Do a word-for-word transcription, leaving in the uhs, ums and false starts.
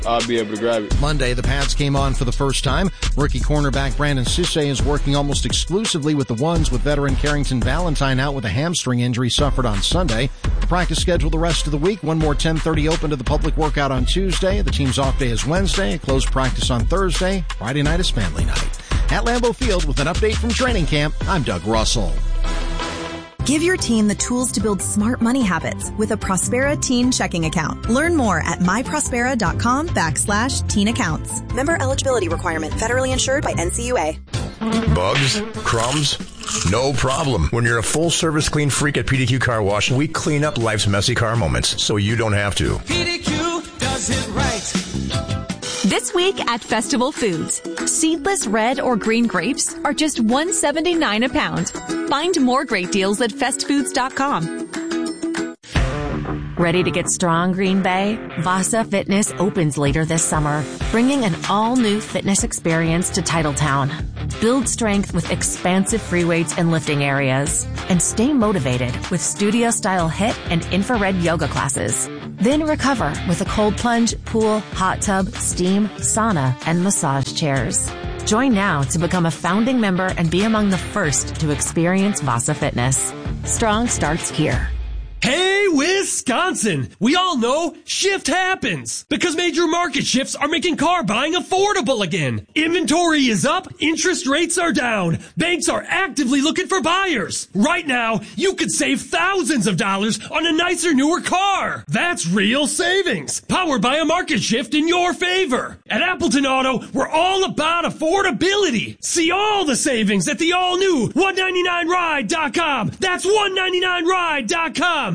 I'll be able to grab it. Monday, the pads came on for the first time. Rookie cornerback Brandon Cisse is working almost exclusively with the ones, with veteran Carrington Valentine out with a hamstring injury suffered on Sunday. The practice schedule the rest of the week. One more ten thirty open to the public workout on Tuesday. The team's off day is Wednesday. A closed practice on Thursday. Friday night is family night. At Lambeau Field with an update from training camp, I'm Doug Russell. Give your team the tools to build smart money habits with a Prospera teen checking account. Learn more at myprospera.com backslash teen accounts. Member eligibility requirement. Federally insured by N C U A. Bugs? Crumbs? No problem. When you're a full-service clean freak at P D Q Car Wash, we clean up life's messy car moments so you don't have to. P D Q does it right. This week at Festival Foods, seedless red or green grapes are just one dollar and seventy-nine cents a pound. Find more great deals at fest foods dot com. Ready to get strong, Green Bay? Vasa Fitness opens later this summer, bringing an all-new fitness experience to Titletown. Build strength with expansive free weights and lifting areas, and stay motivated with studio-style HIIT and infrared yoga classes. Then recover with a cold plunge, pool, hot tub, steam, sauna, and massage chairs. Join now to become a founding member and be among the first to experience Vasa Fitness. Strong starts here. Hey, Wisconsin! We all know shift happens because major market shifts are making car buying affordable again. Inventory is up, interest rates are down, banks are actively looking for buyers. Right now, you could save thousands of dollars on a nicer, newer car. That's real savings, powered by a market shift in your favor. At Appleton Auto, we're all about affordability. See all the savings at the all-new one ninety-nine ride dot com. That's one ninety-nine ride dot com.